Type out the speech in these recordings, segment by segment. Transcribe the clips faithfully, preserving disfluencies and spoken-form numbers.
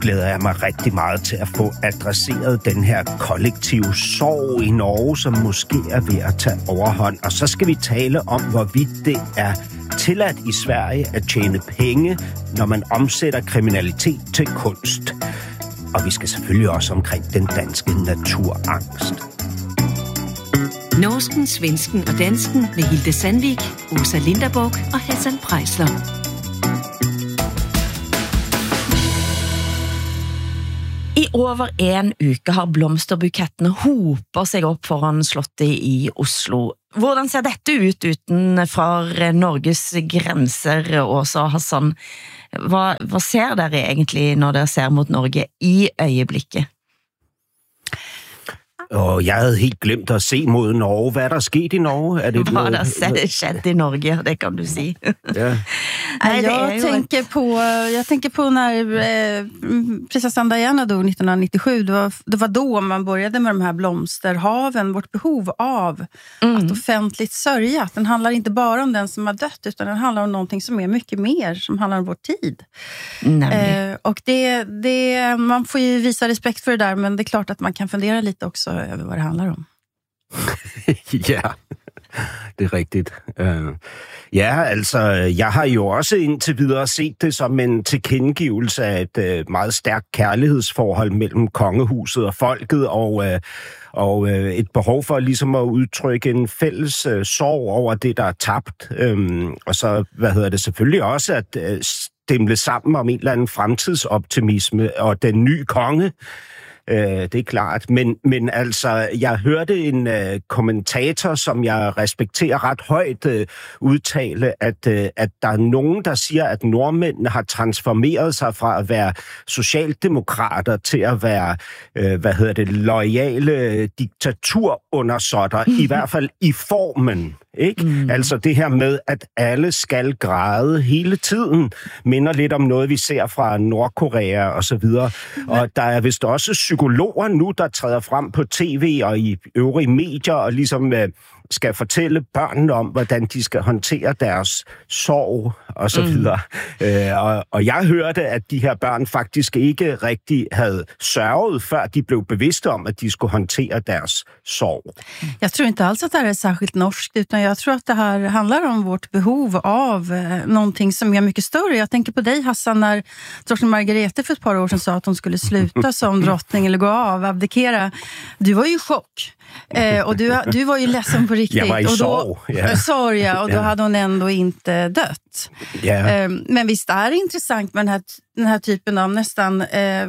glæder jeg mig rigtig meget til at få adresseret den her kollektive sorg i Norge, som måske er ved at tage overhånd. Og så skal vi tale om, hvorvidt det er tilladt i Sverige at tjene penge, når man omsætter kriminalitet til kunst. Og vi skal selvfølgelig også omkring den danske naturangst. Norsken, svensken og dansken med Hilde Sandvik, Åsa Linderborg og Hassan Preisler. I over en uke har blomsterbukettene hoper seg opp foran slottet i Oslo. Hvordan ser dette ut utenfor Norges grenser, Åsa og Hassan? Hva, hva ser dere egentlig når dere ser mot Norge i øjeblikket? Og jeg havde helt glemt at se mod Norge. Hvad er der sket i Norge? Er det Hvad noget... der skett i Norge, det kan du sige. Ja. Nej, jag, tänker på, jag tänker på när eh, prinsessan Diana dog nittonhundranittiosju. Det var, det var då man började med de här blomsterhaven. Vårt behov av mm. att offentligt sörja. Den handlar inte bara om den som har dött, utan den handlar om någonting som är mycket mer. Som handlar om vår tid. Eh, och det, det, man får ju visa respekt för det där, men det är klart att man kan fundera lite också över vad det handlar om. Ja, det er rigtigt. Uh, ja, altså, jeg har jo også indtil videre set det som en tilkendegivelse af et uh, meget stærkt kærlighedsforhold mellem kongehuset og folket, og, uh, og uh, et behov for ligesom at udtrykke en fælles uh, sorg over det, der er tabt. Um, og så, hvad hedder det, selvfølgelig også at uh, stemle sammen om en eller anden fremtidsoptimisme og den nye konge. Uh, det er klart, men, men altså, jeg hørte en uh, kommentator, som jeg respekterer ret højt, uh, udtale, at, uh, at der er nogen, der siger, at nordmændene har transformeret sig fra at være socialdemokrater til at være, uh, hvad hedder det, loyale diktaturundersotter, i hvert fald i formen. Ikke? Mm. Altså det her med, at alle skal græde hele tiden, minder lidt om noget, vi ser fra Nordkorea og så videre. Og der er vist også psykologer nu, der træder frem på tv og i øvrige medier og ligesom øh, skal fortælle børnene om, hvordan de skal håndtere deres sorg og så videre. Mm. Øh, og, og jeg hørte, at de her børn faktisk ikke rigtig havde sørget, før de blev bevidste om, at de skulle håndtere deres sorg. Jag tror inte alls att det här är särskilt norskt, utan jag tror att det här handlar om vårt behov av eh, någonting som är mycket större. Jag tänker på dig, Hassan, när drottning Margrethe för ett par år sedan sa att hon skulle sluta som drottning eller gå av, abdikera. Du var ju i chock. Eh, och du, du var ju ledsen på riktigt. Jag var i och då, sorg. Yeah. Sorg, ja, och då yeah. hade hon ändå inte dött. Yeah. Eh, men visst är det intressant med den här, den här typen av nästan eh,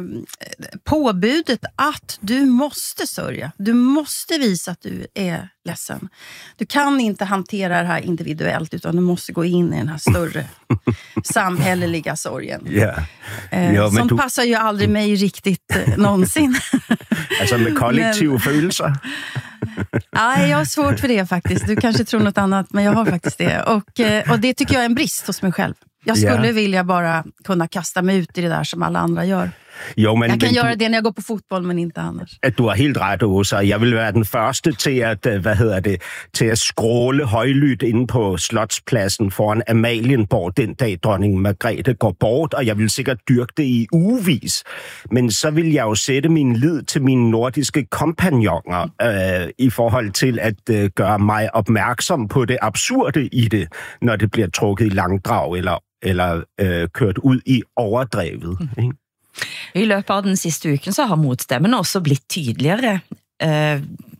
påbudet att du måste sörja. Du måste visa att du är ledsen. Du kan inte hantera det här individuellt, utan du måste gå in i den här större samhälleliga sorgen. Yeah. Eh, jo, som du... passar ju aldrig mig riktigt eh, någonsin. Altså med kollektive men... følelser? Nej, jag har svårt för det faktiskt. Du kanske tror något annat, men jag har faktiskt det. Och, och det tycker jag är en brist hos mig själv. Jag skulle yeah. vilja bara kunna kasta mig ut i det där som alla andra gör. Jo, men, jeg kan men gøre du, det, når jeg går på fodbold, men ikke annars. At du har helt ret, Åsa. Jeg vil være den første til at, hvad hedder det, til at skråle højlydt inde på Slotspladsen foran Amalienborg den dag, dronning Margrethe går bort, og jeg vil sikkert dyrke det i ugevis. Men så vil jeg jo sætte min lid til mine nordiske kompagnoner øh, i forhold til at øh, gøre mig opmærksom på det absurde i det, når det bliver trukket i langdrag eller, eller øh, kørt ud i overdrevet, ikke? I løpet av den sidste uken så har motstemmene også blitt tydeligere. Eh,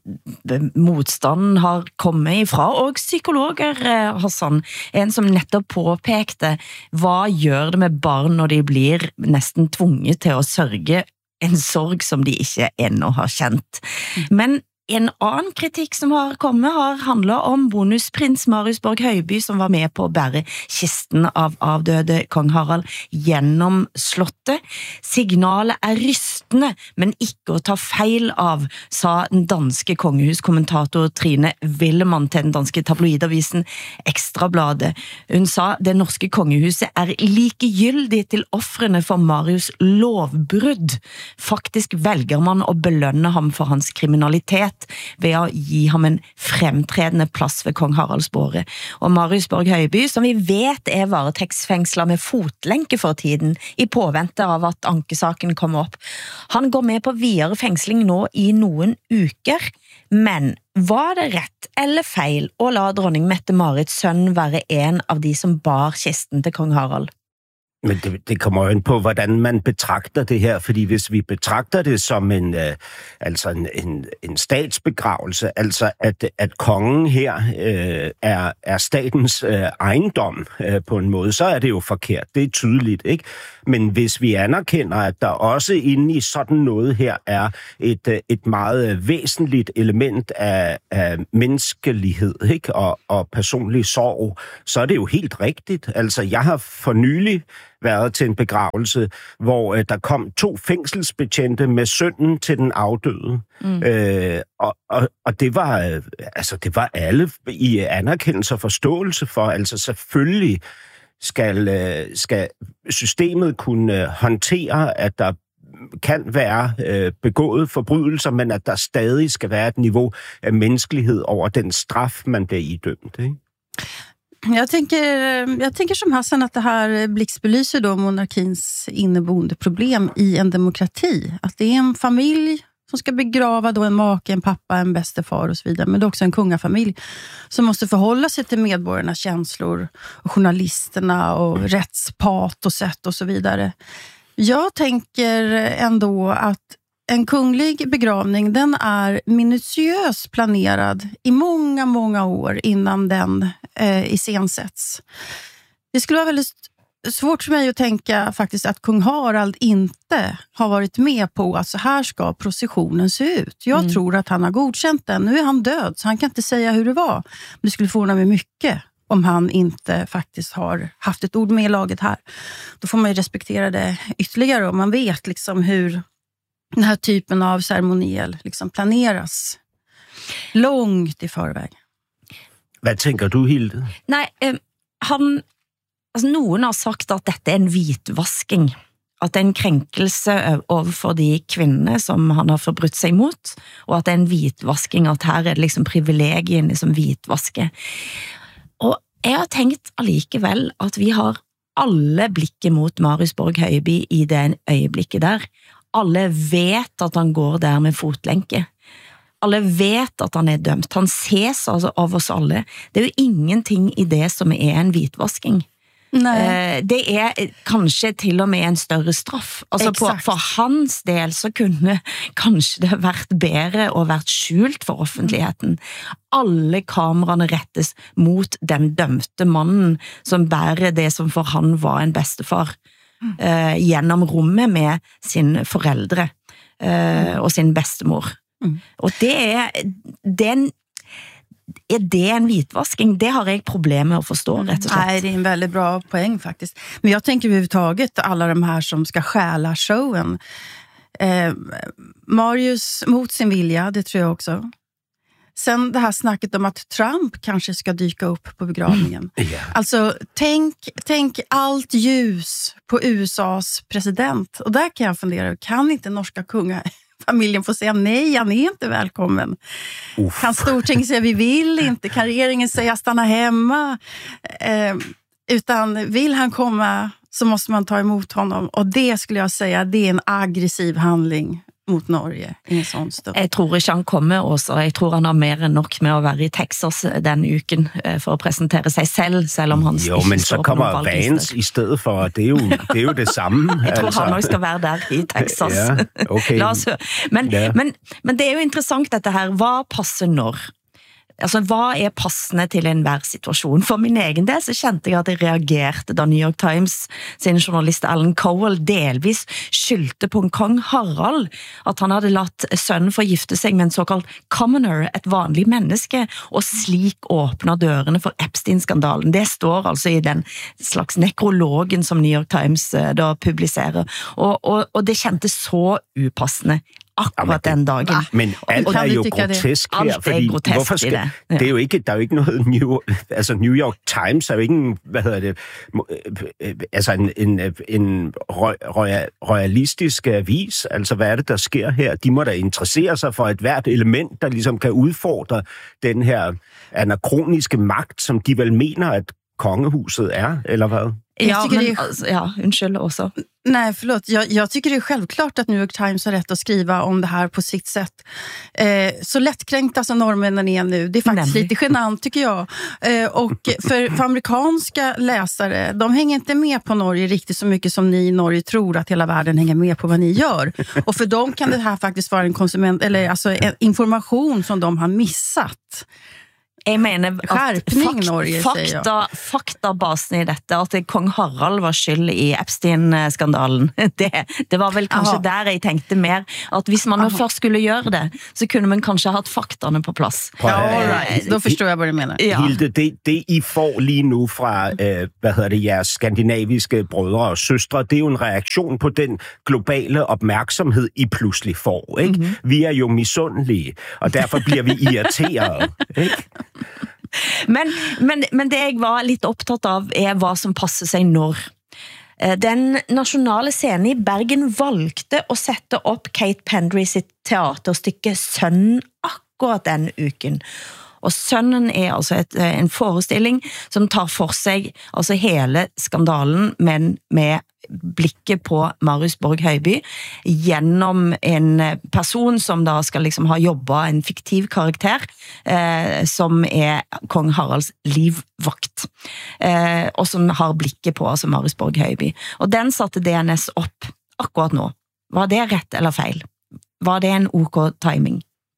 motstanden har kommet ifra, og psykologer, eh, Hassan, en som nettopp påpekte, hva gjør det med barn når de blir nesten tvunget til å sørge en sorg som de ikke ennå har kjent. Men en annen kritikk som har kommet har handlet om bonusprins Marius Borg Høiby, som var med på å bære kisten av avdøde kong Harald gjennom slottet. Signalet er rystende, men ikke å ta feil av, sa den danske kongehuskommentator Trine Willemann til den danske tabloidavisen Ekstrabladet. Hun sa det norske kongehuset er likegyldig til offrene for Marius lovbrudd. Faktisk velger man å belønne ham for hans kriminalitet. immunitet ved å gi ham en fremtredende plass ved kong Haralds båre. Og Marius Borg Høiby, som vi vet er varetektsfengslet med fotlenke for tiden, i påvente av at ankesaken kommer opp. Han går med på videre fengsling nå i noen uker, men var det rett eller feil å la dronning Mette-Marits sønn være en av de som bar kisten til kong Harald? Men det, det kommer jo ind på, hvordan man betragter det her, fordi hvis vi betragter det som en, øh, altså en, en, en statsbegravelse, altså at, at kongen her øh, er, er statens øh, ejendom øh, på en måde, så er det jo forkert. Det er tydeligt, ikke? Men hvis vi anerkender, at der også inde i sådan noget her er et, et meget væsentligt element af, af menneskelighed, ikke? Og, og personlig sorg, så er det jo helt rigtigt. Altså, jeg har for nylig været til en begravelse, hvor øh, der kom to fængselsbetjente med sønnen til den afdøde. Mm. Øh, og, og, og det var øh, altså det var alle i anerkendelse og forståelse for, altså selvfølgelig skal, øh, skal systemet kunne øh, håndtere, at der kan være øh, begået forbrydelser, men at der stadig skal være et niveau af menneskelighed over den straf, man bliver idømt, ikke? Jag tänker, jag tänker som Hassan att det här blixtbelyser då monarkins inneboende problem i en demokrati. Att det är en familj som ska begrava då en make, en pappa, en bästefar och så vidare. Men det är också en kungafamilj som måste förhålla sig till medborgarnas känslor och journalisterna och rättspat och sätt och så vidare. Jag tänker ändå att en kunglig begravning, den är minutiöst planerad i många, många år innan den eh, iscensätts. Det skulle vara väldigt svårt för mig att tänka faktiskt att kung Harald inte har varit med på att så här ska processionen se ut. Jag mm. tror att han har godkänt den. Nu är han död så han kan inte säga hur det var. Men det skulle förvåna mig mycket om han inte faktiskt har haft ett ord med i laget här. Då får man ju respektera det ytterligare och man vet liksom hur den här typen av ceremoniel liksom planeras långt i förväg. Hvad tænker du, Hilde? Nej, eh, han, altså noen har sagt at dette er en hvitvasking. At det er en krenkelse overfor de kvinnene som han har forbrutt seg mot, og at det er en hvitvasking, at her er det liksom privilegiene som hvitvasker. Og jeg har tenkt allikevel at vi har alle blikket mot Marius Borg Høiby i det øyeblikket der. Alle vet at han går der med fotlenke. Alle vet at han er dømt. Han ses altså av oss alle. Det er jo ingenting i det som er en hvitvasking. Nei. Det er kanskje til og med en større straff. Altså på, for hans del så kunne kanskje det vært bedre og vært skjult for offentligheten. Alle kameraene rettes mot den dømte mannen som bærer det som for han var en bestefar. Uh, gjennom rommet med sin foreldre uh, og sin bestemor. Mm. Og det er, det er, en, er det en hvitvasking? Det har jeg problemer med å forstå, rett og slett. Nej, det är en väldigt bra poäng faktiskt. Men jag tänker överhuvudtaget alla de här som ska stjäla showen. Eh, Marius mot sin vilja, det tror jag också. Sen det här snacket om att Trump kanske ska dyka upp på begravningen. Mm. Yeah. Alltså, tänk, tänk allt ljus på U S A:s president. Och där kan jag fundera, kan inte norska kungafamiljen få säga nej, han är inte välkommen? Uff. Kan Stortinget säga vi vill inte? Kan regeringen säga stanna hemma? Eh, utan vill han komma så måste man ta emot honom. Och det skulle jag säga, det är en aggressiv handling mot Norge i en sånn stund. Jeg tror ikke han kommer også. Jeg tror han har mer enn nok med å være i Texas den uken for å presentere seg selv, selv om han jo, men så kommer Vance i stedet for. Det er jo det, er jo det samme. Jeg tror altså. Han også skal være der i Texas. Ja, okay. La oss høre. Men, ja. men, men det er jo interessant dette her. Hva passer når? Altså, hva er passende til enhver situasjon? For min egen del så kjente jeg at jeg reagerte da New York Times sin journalist Alan Cowell delvis skyldte på en kong Harald at han hadde latt sønnen få gifte seg med en såkalt commoner, et vanlig menneske, og slik åpner dørene for Epstein-skandalen. Det står altså i den slags nekrologen som New York Times da publiserer. Og, og, og det kjentes så upassende. akkurat den dagen. Men alt er jo grotesk her, fordi hvorfor skal, det. Ja. Det er jo ikke, der er jo ikke noget New, altså New York Times er jo ikke en, hvad hedder det, altså en, en, en royalistisk avis, altså hvad er det, der sker her? De må da interessere sig for et hvert element, der ligesom kan udfordre den her anakroniske magt, som de vel mener, at kongehuset är, eller vad? Ja, men, är... alltså, ja, undskyld också. Nej, förlåt. Jag, jag tycker det är självklart att New York Times har rätt att skriva om det här på sitt sätt. Eh, så lättkränkta som norrmännen är nu, det är faktiskt Nej. lite genant tycker jag. Eh, och för, för amerikanska läsare, de hänger inte med på Norge riktigt så mycket som ni i Norge tror att hela världen hänger med på vad ni gör. Och för dem kan det här faktiskt vara en konsument, eller alltså en information som de har missat. Jeg mener at Skärpning, fakt, Norge, fakta, faktabasen i dette, at kong Harald var skyld i Epstein-skandalen, det, det var vel kanskje Aha. der jeg tenkte mer, at hvis man først skulle gjøre det, så kunne man kanskje ha haft fakterne på plads. Ja, all right. Då förstår jeg, hvad du mener. Ja. Hilde, det, det I får lige nu fra, øh, hvad hedder det, jeres skandinaviske brødre og søstre, det er jo en reaktion på den globale opmærksomhed, I pludselig får, ikke? Mm-hmm. Vi er jo misundelige, og derfor bliver vi irriteret, ikke? Men, men, men det jeg var lidt optaget av er hvad som passer sig når. Den nationale scenen i Bergen valgte at sætte op Kate Pendry sitt teaterstykke Sønnen akkurat den uken. Og Sønnen er altså et, en forestilling som tar for sig altså hele skandalen, men med blikket på Marius Borg Høiby gennem en person som da skal liksom ha jobbet en fiktiv karakter eh, som er kong Haralds livvakt eh, og som har blikket på altså Marius Borg Høiby. Og den satte D N S opp akkurat nå. Var det rätt eller fel? Var det en OK timing?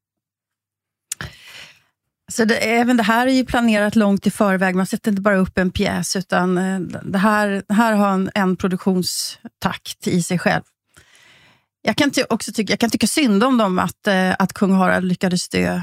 Så det, även det här är ju planerat långt i förväg. Man sätter inte bara upp en pjäs utan det här, det här har en, en produktionstakt i sig själv. Jag kan, ty- också tycka, jag kan tycka synd om dem att, att kung Harald lyckades dö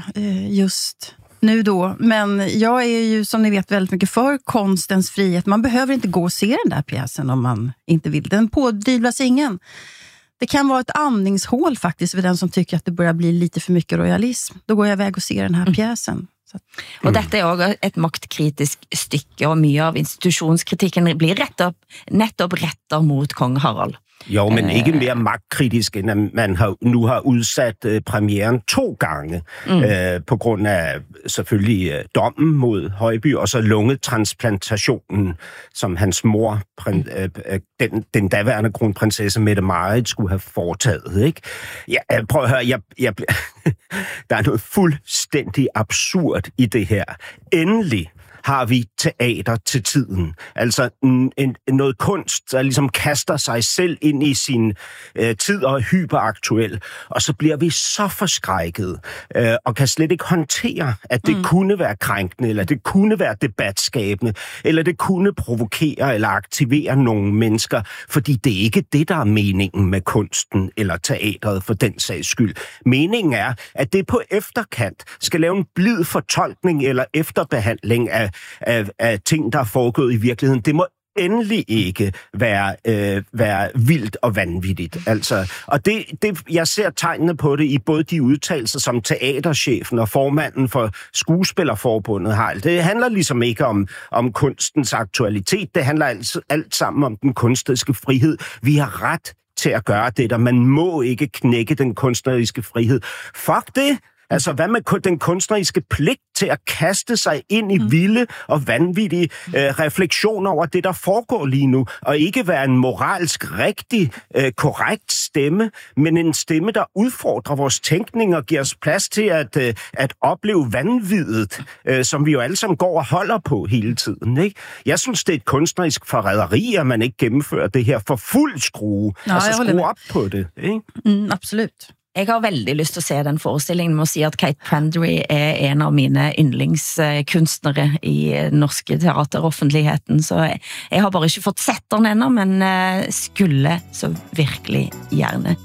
just nu då. Men jag är ju som ni vet väldigt mycket för konstens frihet. Man behöver inte gå och se den där pjäsen om man inte vill. Den pådyvlas ingen. Det kan vara ett andningshål faktiskt för den som tycker att det börjar bli lite för mycket royalism. Då går jag iväg och ser den här pjäsen. Så. Og dette er også et maktkritisk stykke, og mye av institutionskritikken blir rettet, nettopp retter mot kong Harald. Jo, men ikke mere magtkritisk, end at man har, nu har udsat øh, premieren to gange, mm. øh, på grund af selvfølgelig øh, dommen mod Højby, og så lungetransplantationen, som hans mor, prin, øh, den, den daværende kronprinsesse Mette Marit, skulle have foretaget. Ikke? Ja, prøv at høre, jeg, jeg, der er noget fuldstændig absurd i det her. Endelig har vi teater til tiden. Altså en, en, noget kunst, der ligesom kaster sig selv ind i sin øh, tid og er hyperaktuel. Og så bliver vi så forskrækket øh, og kan slet ikke håndtere, at det mm. kunne være krænkende, eller det kunne være debatskabende, eller det kunne provokere eller aktivere nogle mennesker, fordi det er ikke det, der er meningen med kunsten eller teatret for den sags skyld. Meningen er, at det på efterkant skal lave en blid fortolkning eller efterbehandling af Af, af ting, der er foregået i virkeligheden. Det må endelig ikke være, øh, være vildt og vanvittigt. Altså, og det, det, jeg ser tegnene på det i både de udtalelser, som teaterchefen og formanden for Skuespillerforbundet har. Det handler ligesom ikke om, om kunstens aktualitet. Det handler alt, alt sammen om den kunstneriske frihed. Vi har ret til at gøre det, der man må ikke knække den kunstneriske frihed. Fuck det! Altså, hvad med den kunstneriske pligt til at kaste sig ind i vilde og vanvittige øh, refleksioner over det, der foregår lige nu, og ikke være en moralsk rigtig, øh, korrekt stemme, men en stemme, der udfordrer vores tænkning og giver os plads til at, øh, at opleve vanviddet, øh, som vi jo alle sammen går og holder på hele tiden. Ikke? Jeg synes, det er et kunstnerisk forræderi, at man ikke gennemfører det her for fuld skrue. Nå, altså, skrue op på det. Ikke? Mm, absolut. Jeg har veldig lyst til at se den forestillingen. Må si at Kate Pendry er en av mine yndlingskunstnere i norske teateroffentligheten, så jeg, jeg har bare ikke fått sett den enda, men skulle så virkelig gjerne.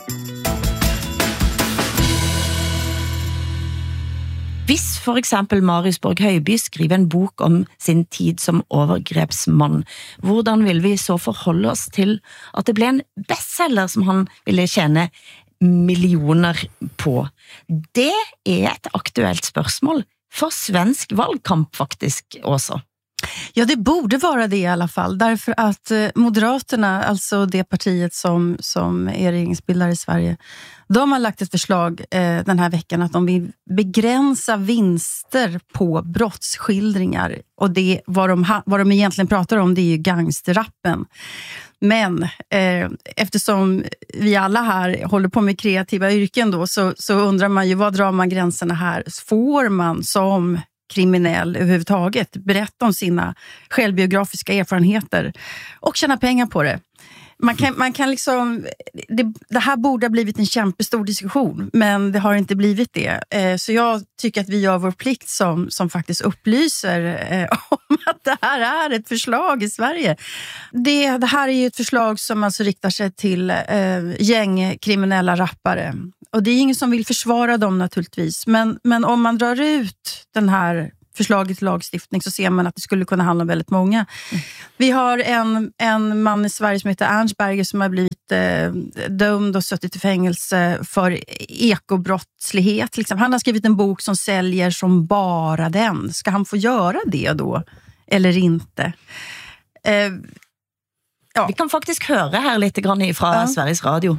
Hvis for eksempel Marius Borg Høiby skriver en bok om sin tid som overgrepsmann, hvordan vil vi så forholde oss til at det ble en bestseller som han ville tjene miljoner på. Det är ett aktuellt spørsmål för svensk valgkamp faktisk också. Ja, det borde vara det i alla fall. Därför att Moderaterna, alltså det partiet som, som är regeringsbildare i Sverige, de har lagt ett förslag eh, den här veckan att de vill begränsa vinster på brottsskildringar. Och det, vad, de, vad de egentligen pratar om, det är ju gangsterrappen. Men eh, eftersom vi alla här håller på med kreativa yrken då, så, så undrar man ju, vad drar man gränserna här? Får man som kriminell överhuvudtaget berätta om sina självbiografiska erfarenheter och tjäna pengar på det? Man kan, man kan liksom, det, det här borde ha blivit en kämpestor diskussion, men det har inte blivit det. Eh, så jag tycker att vi gör vår plikt som, som faktiskt upplyser eh, om att det här är ett förslag i Sverige. Det, det här är ju ett förslag som alltså riktar sig till eh, gängkriminella rappare. Och det är ingen som vill försvara dem naturligtvis. Men, men om man drar ut den här förslaget till lagstiftning så ser man att det skulle kunna handla om väldigt många. Mm. Vi har en, en man i Sverige som heter Ernstberger som har blivit eh, dömd och suttit i fängelse för ekobrottslighet. Liksom. Han har skrivit en bok som säljer som bara den. Ska han få göra det då? Eller inte? Eh, ja. Vi kan faktiskt höra här lite grann ifrån ja. Sveriges Radio.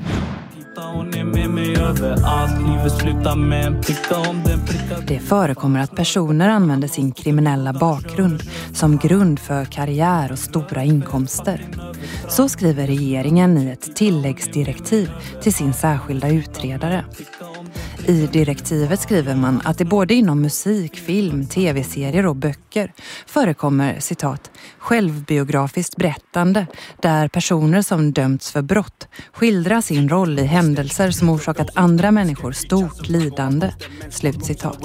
Det förekommer att personer använder sin kriminella bakgrund som grund för karriär och stora inkomster. Så skriver regeringen i ett tilläggsdirektiv till sin särskilda utredare. I direktivet skriver man att det både inom musik, film, tv-serier och böcker förekommer, citat, självbiografiskt berättande där personer som dömts för brott skildrar sin roll i händelser som orsakat andra människor stort lidande. Slut citat.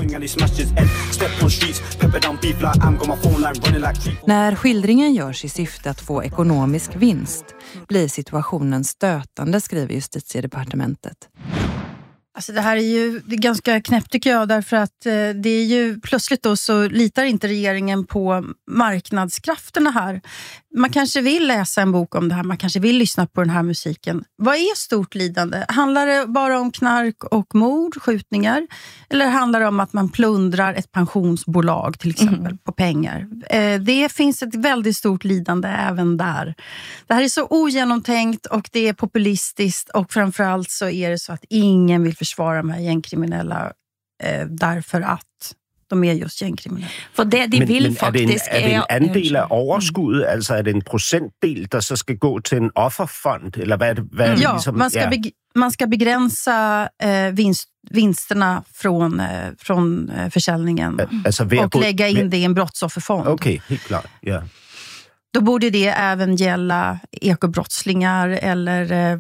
När skildringen görs i syfte att få ekonomisk vinst blir situationen stötande, skriver Justitiedepartementet. Alltså det här är ju det är ganska knäppt tycker jag, därför att eh, det är ju plötsligt då så litar inte regeringen på marknadskrafterna här. Man kanske vill läsa en bok om det här, man kanske vill lyssna på den här musiken. Vad är stort lidande? Handlar det bara om knark och mord, skjutningar? Eller handlar det om att man plundrar ett pensionsbolag till exempel mm. på pengar? Eh, det finns ett väldigt stort lidande även där. Det här är så ogenomtänkt och det är populistiskt och framförallt så är det så att ingen vill försvara de här gängkriminella eh, därför att de är just gängkriminella. För det de men, vill men faktiskt är det en, är det en andel av overskuddet, mm. alltså är det en procentdel der så ska gå till en offerfond eller vad är det, vad är det ja, liksom? man ska ja. Beg- man ska begränsa eh, vinst, vinsterna från eh, från eh, försäljningen mm. alltså, och gå, lägga in ved... det i en brottsofferfond. Okej, okay, helt klart. Ja. Då borde det även gälla ekobrottslingar eller eh,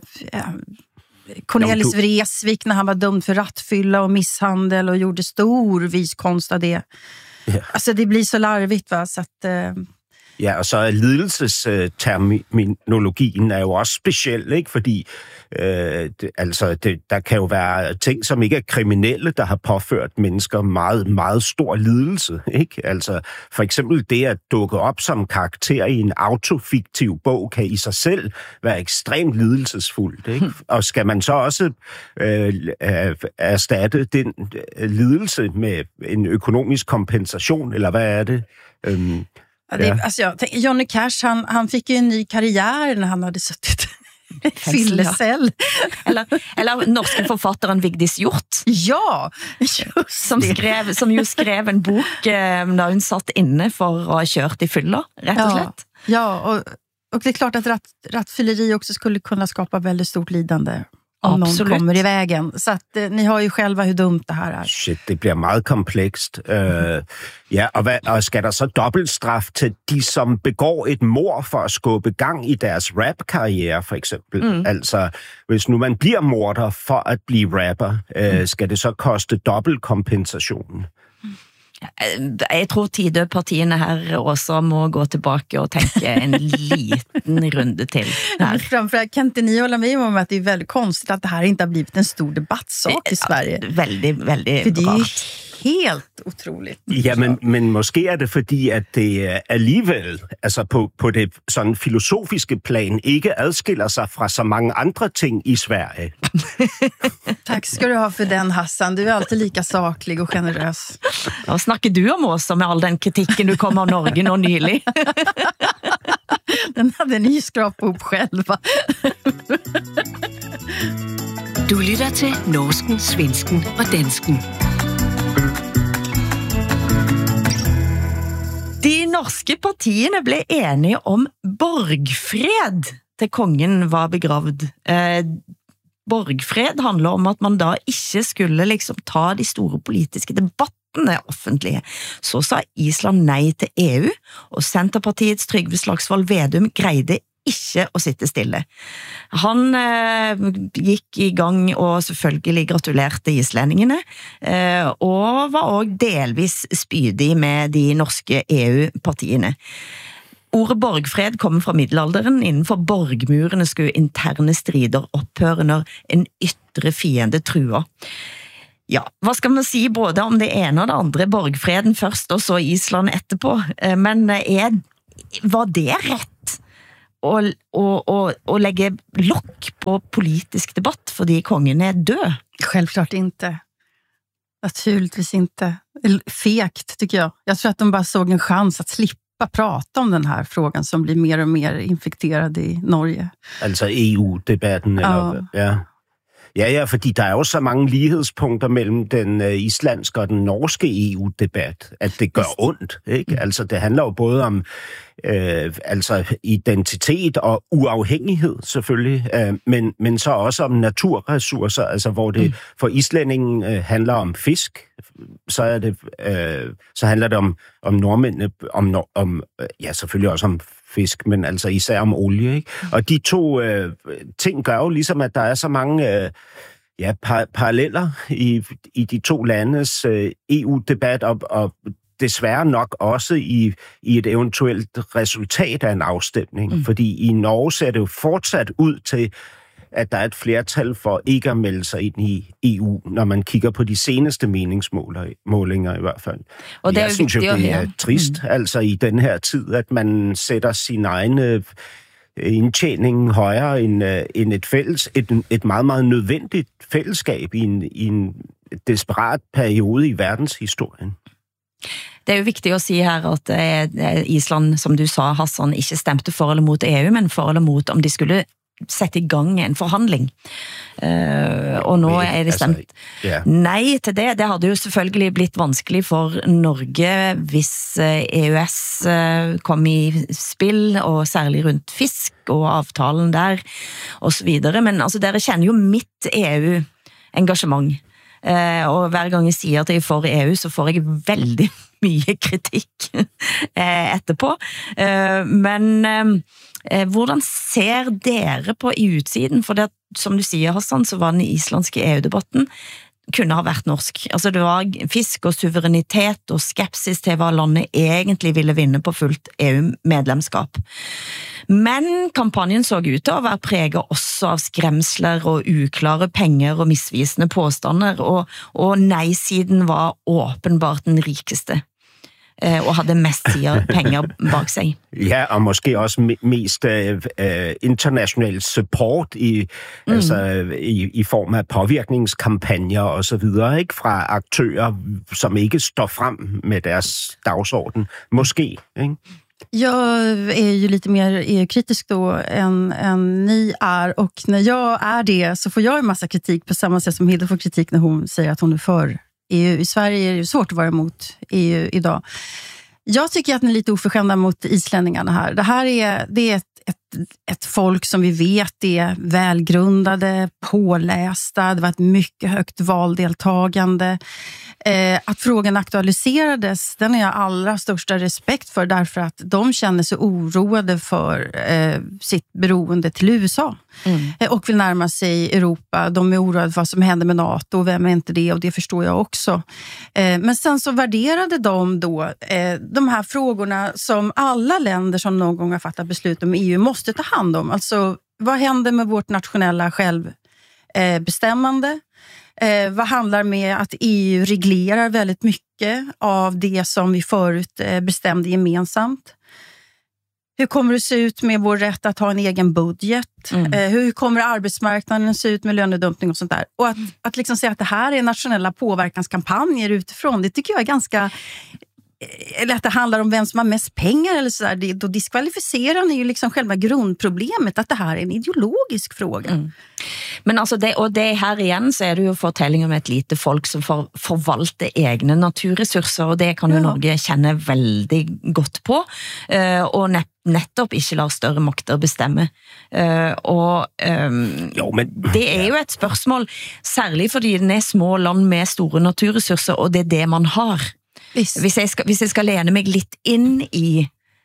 Cornelis Vreeswijk när han var dömd för rattfylla och misshandel och gjorde stor viskonst av det. Yeah. Alltså det blir så larvigt va, så att... Eh... Ja, og så er lidelsesterminologien er jo også speciel, ikke? Fordi øh, det, altså, det, der kan jo være ting, som ikke er kriminelle, der har påført mennesker meget, meget stor lidelse, ikke? Altså, for eksempel det at dukke op som karakter i en autofiktiv bog, kan i sig selv være ekstremt lidelsesfuldt, ikke? Hmm. Og skal man så også øh, erstatte den lidelse med en økonomisk kompensation, eller hvad er det? Øhm, Ja, det, alltså jag, Johnny Cash, han, han fick ju en ny karriär när han hade suttit i fyllecell. Eller, eller norska författaren Vigdis Hjorth. Ja, just som, skrev, som ju skrev en bok eh, när hon satt inne för att ha kört i fylla, rätt och ja, slett. Ja, och, och det är klart att ratt, rattfylleri också skulle kunna skapa väldigt stort lidande. Om Absolut. Någon kommer i vägen. Så att eh, ni har ju själva hur dumt det här är. Shit, det bliver meget komplekst. Mm-hmm. Uh, ja, og, hvad, og skal der så dobbeltstraf til de, som begår et mord for at skubbe gang i deres rap-karriere, for eksempel? Mm. Altså, hvis nu man bliver morder for at blive rapper, uh, mm. skal det så koste dobbeltkompensation? Jeg tror Tidøpartiene her også må gå tilbake og tänka en liten runde till. Här. Framförallt kan inte ni hålla med om att det är väldigt konstigt att det här inte har blivit en stor debattsak i Sverige. Väldigt, väldigt För det är ju helt otroligt. Ja, men, men måske er det fordi, at det alligevel, altså på, på det sådan filosofiske plan, ikke adskiller sig fra så mange andre ting i Sverige. Tack ska du ha för den, Hassan. Du är alltid lika saklig och generös. Vad snackar du om oss med all den kritikken du kom av Norge nå nylig? Den hade ni skrapat upp själva. Du lytter til norsken, svensken og dansken. De norske partiene ble enige om borgfred til kongen var begravd. Eh, borgfred handler om at man da ikke skulle liksom ta de store politiske debattene offentlige. Så sa Island nei til E U, og Senterpartiets Trygve Slagsvold Vedum greide ikke å sitte stille. Han eh, gikk i gang og selvfølgelig gratulerte islendingene, eh, og var også delvis spydig med de norske E U-partiene. Ordet borgfred kommer fra middelalderen. Innenfor borgmurene skulle interne strider opphøre når en ytre fiende truer. Ja, hva skal man si både om det ene og det andre? Borgfreden først, og så Island etterpå. Eh, men er, var det rett? Og, og, og, og lägga lock på politisk debatt fordi kongen är död? Självklart inte. Naturligtvis inte. Fegt tycker jag. Jag tror att de bara såg en chans att slippa prata om den här frågan som blir mer och mer infekterad i Norge. Altså E U-debatten? Eller, ja. ja. Ja, ja, fordi der er jo så mange lighedspunkter mellem den uh, islandske og den norske E U-debat, at det gør ondt, ikke? Altså, det handler jo både om øh, altså identitet og uafhængighed, selvfølgelig, øh, men, men så også om naturressourcer, altså hvor det for islændingen øh, handler om fisk, så er det øh, så handler det om om nordmændene, om, om ja, selvfølgelig også om fisk, men altså især om olie, ikke? Og de to øh, ting gør jo ligesom, at der er så mange øh, ja, par- paralleller i, i de to landes øh, E U-debat, og, og desværre nok også i, i et eventuelt resultat af en afstemning. Mm. Fordi i Norge ser det jo fortsat ud til, at der er et flertal for ikke at melde sig ind i E U, når man kigger på de seneste meningsmålinger i hvert fald. Og det jeg synes jo, det er trist, mm. altså i den her tid, at man sætter sin egen indtjening højere end, end et, fælles, et, et meget, meget nødvendigt fællesskab i en, i en desperat periode i verdenshistorien. Det er jo viktig å si her at Island, som du sa, Hassan, ikke stemte for eller mot E U, men for eller mot om de skulle sette i gang en forhandling. Uh, og nå er det stemt altså, yeah. nei til det. Det hadde jo selvfølgelig blitt vanskelig for Norge hvis E U S kom i spill, og særlig rundt fisk og avtalen der, og så videre. Men altså, dere kjenner jo mitt E U-engasjement. Uh, og hver gang jeg sier at jeg er for E U, så får jeg veldig mye kritikk uh, etterpå. Uh, men uh, hvordan ser dere på i utsiden? For det, som du sier, Hassan, så var den islandske E U-debatten kunne ha vært norsk. Altså det var fisk og suverenitet og skepsis til hva landet egentlig ville vinne på fullt E U-medlemskap. Men kampanjen så ut til å være preget også av skremsler og uklare penger og misvisende påstander, og, og nei-siden var åpenbart den rikeste. Og hadde mest penger bak sig. Ja, og måske også mest uh, international support i, mm. altså, i, i form af påvirkningskampagner og så videre, ikke? Fra aktører, som ikke står frem med deres dagsorden. Måske, ikke? Jag är ju lite mer E U-kritisk då än, än ni är, och när jag är det så får jag en massa kritik på samma sätt som Hilda får kritik när hon säger att hon är för E U. I Sverige är det svårt att vara emot E U idag. Jag tycker att ni är lite oförskämda mot islänningarna här. Det här är, det är ett, ett, ett folk som vi vet är välgrundade, pålästa. Det var ett mycket högt valdeltagande. Eh, att frågan aktualiserades, den är jag allra största respekt för, därför att de känner sig oroade för eh, sitt beroende till U S A. Mm. Eh, och vill närma sig Europa. De är oroade för vad som händer med NATO, och vem är inte det, och det förstår jag också. Eh, men sen så värderade de då eh, de här frågorna som alla länder som någon gång har fattat beslut om E U måste ta hand om. Alltså, vad händer med vårt nationella själv eh, bestämmande. Eh, vad handlar med att E U reglerar väldigt mycket av det som vi förut eh, bestämde gemensamt? Hur kommer det se ut med vår rätt att ha en egen budget? Mm. Eh, hur kommer arbetsmarknaden se ut med lönedumpning och sånt där? Och att, att liksom säga att det här är nationella påverkanskampanjer utifrån, det tycker jag är ganska... Eller att det handlar om vem som har mest pengar eller sådär, det, då diskvalificerar ni ju liksom själva grundproblemet, att det här är en ideologisk fråga. Mm. Men altså det, og det her igjen så er det jo fortelling om et lite folk som for, forvalter egne naturressurser, og det kan jo ja. Norge kjenne veldig godt på, uh, og nett, nettopp ikke lar større makter bestemme. Uh, og um, jo, men... det er jo et spørsmål, særlig fordi den er små land med store naturressurser, og det er det man har. Hvis jeg, skal, hvis jeg skal lene meg litt inn i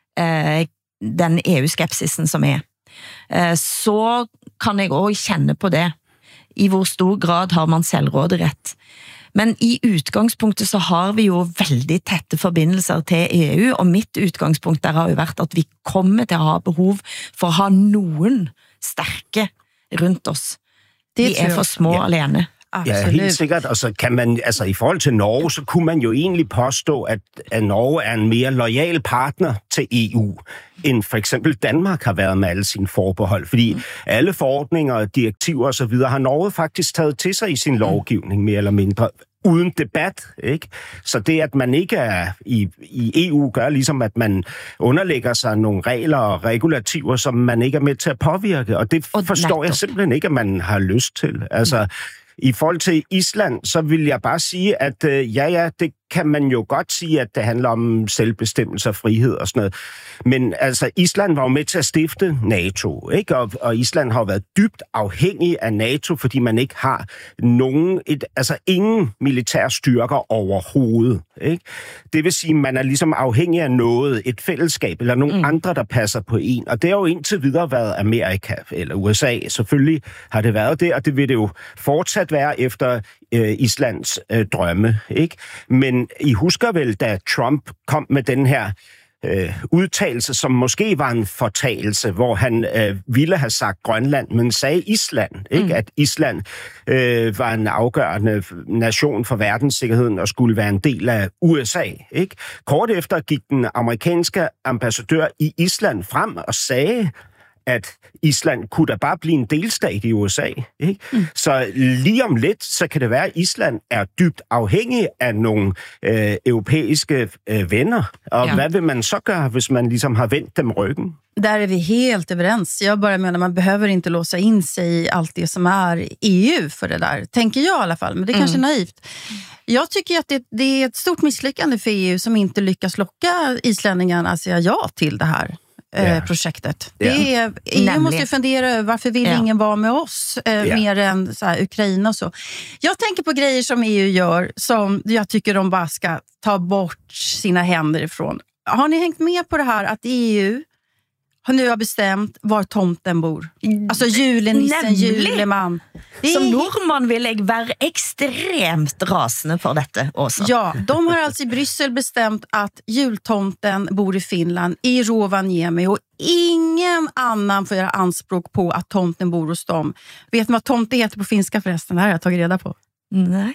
eh, den E U-skepsisen som er, eh, så kan jeg også kjenne på det. I hvor stor grad har man selvråderett. Men i utgangspunktet så har vi jo veldig tette forbindelser til E U, og mitt utgangspunkt der har jo vært at vi kommer til å ha behov for å ha noen sterke rundt oss. De er for små ja. Alene. Absolut. Ja, helt sikkert. Og så kan man, altså i forhold til Norge, så kunne man jo egentlig påstå, at, at Norge er en mere loyal partner til E U, end for eksempel Danmark har været med alle sine forbehold. Fordi mm. alle forordninger, direktiver og så videre, har Norge faktisk taget til sig i sin lovgivning, mere eller mindre, uden debat, ikke? Så det, at man ikke er i, i E U, gør ligesom, at man underlægger sig nogle regler og regulativer, som man ikke er med til at påvirke. Og det og forstår netop. Jeg simpelthen ikke, at man har lyst til. Altså... Mm. I forhold til Island, så vil jeg bare sige, at øh, ja, ja, det kan man jo godt sige, at det handler om selvbestemmelse og frihed og sådan noget. Men altså, Island var jo med til at stifte NATO, ikke? Og, og Island har jo været dybt afhængig af NATO, fordi man ikke har nogen, et, altså ingen militære styrker overhovedet, ikke? Det vil sige, at man er ligesom afhængig af noget, et fællesskab, eller nogle mm. andre, der passer på en. Og det har jo indtil videre været Amerika, eller U S A. Selvfølgelig har det været det, og det vil det jo fortsat være efter øh, Islands øh, drømme, ikke? Men I husker vel, da Trump kom med den her øh, udtalelse, som måske var en fortalelse, hvor han øh, ville have sagt Grønland, men sagde Island, ikke? Mm. At Island øh, var en afgørende nation for verdenssikkerheden og skulle være en del af U S A, ikke? Kort efter gik den amerikanske ambassadør i Island frem og sagde, at Island kunne da bare blive en delstat i U S A, ikke? Mm. Så lige om lidt, så kan det være, at Island er dybt afhængig af nogle øh, europæiske øh, venner. Og ja. Hvad vil man så gøre, hvis man ligesom har vendt dem ryggen? Där är vi helt överens. Jag bara menar, man behöver inte låsa in sig i allt det som är E U för det där. Tänker jag i alla fall, men det är kanske mm. naivt. Jag tycker att det, det är ett stort misslyckande för E U som inte lyckas locka islänningarna att säga ja till det här. Yeah. projektet. Yeah. Det är, E U måste ju fundera över varför vill yeah. ingen vara med oss eh, yeah. mer än så här, Ukraina och så. Jag tänker på grejer som E U gör som jag tycker de bara ska ta bort sina händer ifrån. Har ni hängt med på det här att E U har nu har bestämt var tomten bor? Alltså julenissen, juleman. Det... Som nordmann vill jag vara extremt rasende för detta också. Ja, de har alltså i Bryssel bestämt att jultomten bor i Finland, i Rovaniemi, och ingen annan får göra anspråk på att tomten bor hos dem. Vet ni vad tomte heter på finska förresten? Det här har jag tagit reda på. Nej.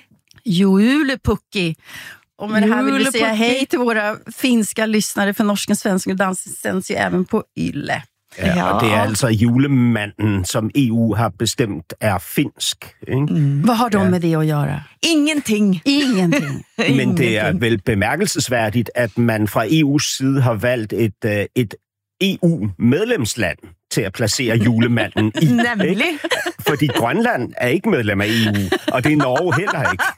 Julepukki. Och med det här vill vi säga hej till våra finska lyssnare, för norsken, svensken och dansen sänds ju även på Yle. Ja, ja, og det er altså julemanden, som E U har bestemt er finsk. Ikke? Mm. Hvad har de ja. med det at gøre? Ingenting. Ingenting. Men det er vel bemærkelsesværdigt, at man fra E U's side har valgt et, et E U-medlemsland til at placere julemanden i. Nemlig. Fordi Grønland er ikke medlem af E U, og det er Norge heller ikke.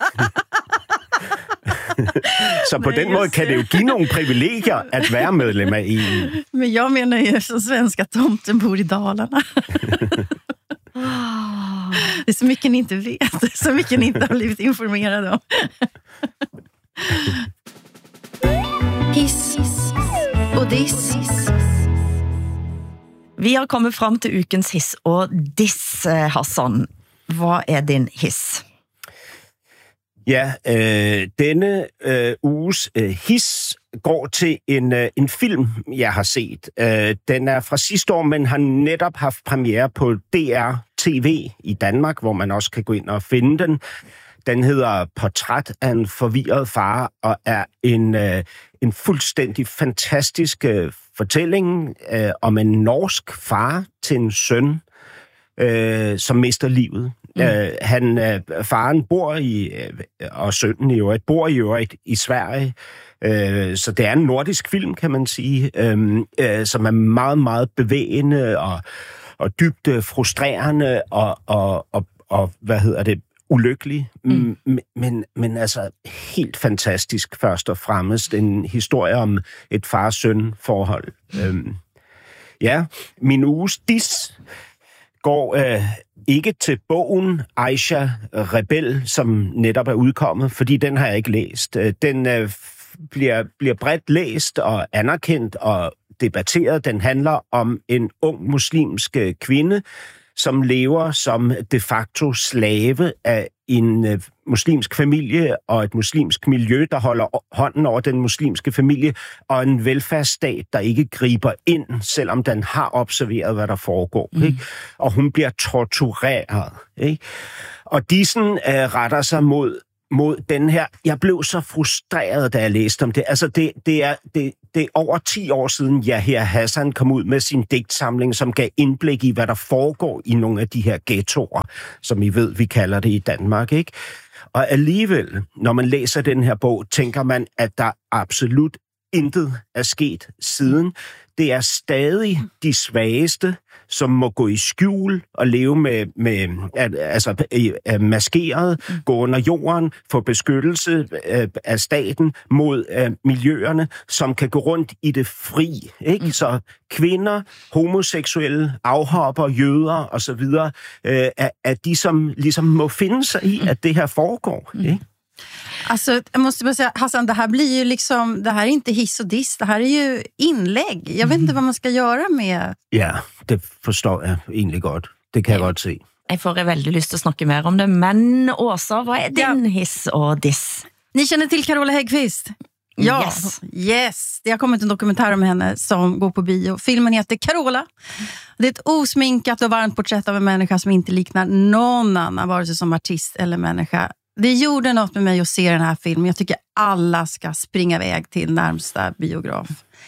Så på Nej, den måde kan det jo give nogle privilegier at være medlem af E U. Men jag menar ju som svenska tomten bor i Dalarna. Det är så mycket ni inte vet, så mycket ni inte har blivit informerade om. Hiss och diss. Vi har kommet frem til ukens hiss og diss, Hassan. Hvad er din hiss? Ja, øh, denne øh, uges øh, his går til en, øh, en film, jeg har set. Øh, den er fra sidste år, men har netop haft premiere på D R T V i Danmark, hvor man også kan gå ind og finde den. Den hedder Portræt af en forvirret far, og er en, øh, en fuldstændig fantastisk øh, fortælling øh, om en norsk far til en søn, øh, som mister livet. Mm. Øh, han, øh, faren bor i, øh, og sønnen i øvrigt, bor i øvrigt i Sverige, øh, så det er en nordisk film, kan man sige, øh, øh, som er meget, meget bevægende og, og dybt frustrerende og, og, og, og, hvad hedder det, ulykkelig, mm. men, men, men altså helt fantastisk først og fremmest. En historie om et far-søn-forhold. Mm. Øhm, ja, min uges dis går øh, ikke til bogen Aisha Rebel, som netop er udkommet, fordi den har jeg ikke læst. Den øh, bliver, bliver bredt læst og anerkendt og debatteret. Den handler om en ung muslimsk kvinde, som lever som de facto slave af en øh, muslimsk familie og et muslimsk miljø, der holder hånden over den muslimske familie, og en velfærdsstat, der ikke griber ind, selvom den har observeret, hvad der foregår. Mm. Ikke? Og hun bliver tortureret. Ikke? Og Dissen øh, retter sig mod mod den her. Jeg blev så frustreret, da jeg læste om det. Altså, det, det, er, det, det er over ti år siden, Yahya Hassan kom ud med sin digtsamling, som gav indblik i, hvad der foregår i nogle af de her ghettoer, som I ved, vi kalder det i Danmark, ikke? Og alligevel, når man læser den her bog, tænker man, at der absolut intet er sket siden. Det er stadig de svageste, som må gå i skjul og leve med, med altså maskeret, gå under jorden, få beskyttelse af staten mod miljøerne, som kan gå rundt i det fri. Ikke? Så kvinder, homoseksuelle, afhopper, jøder osv., er, er de, som ligesom må finde sig i, at det her foregår. Ikke? Alltså, jag måste bara säga, Hassan, det här blir ju liksom, det här är inte hiss och diss, det här är ju inlägg. Jag vet inte vad man ska göra med. Ja, det forstår jeg egentlig godt. Det kan jeg godt se. Jeg får väldigt lyst att snacka mer om det, men Åsa, vad är din ja. hiss och diss? Ni känner till Carola Häggkvist? Ja, yes. yes. Det har kommit en dokumentär om henne som går på bio. Filmen heter Carola. Det är ett osminkat och varmt porträtt av en människa som inte liknar någon annan, vare sig som artist eller människa. Det gjorde något med mig att se den här filmen. Jag tycker alla ska springa iväg till närmsta biograf.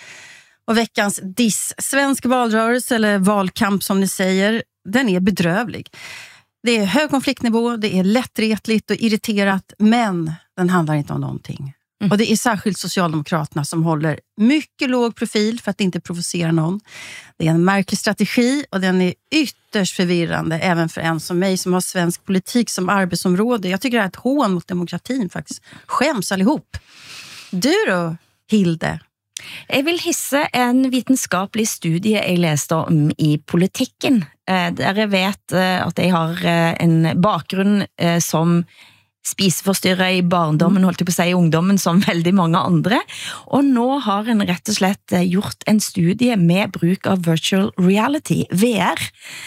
Och veckans diss, svensk valrörelse eller valkamp som ni säger, den är bedrövlig. Det är hög konfliktnivå, det är lättretligt och irriterat, men den handlar inte om någonting. Mm. Och det är särskilt Socialdemokraterna som håller mycket låg profil för att inte provocera någon. Det är en märklig strategi och den är ytterst förvirrande även för en som mig som har svensk politik som arbetsområde. Jag tycker det är ett hån mot demokratin faktiskt. Skäms allihop. Du då, Hilde? Jeg vil hisse en videnskapelig studie jeg læste om i politikken. Der jeg vet at jeg har en bakgrunn som spiseforstyrret i barndommen, holdt jeg på å si i ungdommen, som veldig mange andre. Og nå har en rett og slett gjort en studie med bruk av virtual reality, V R,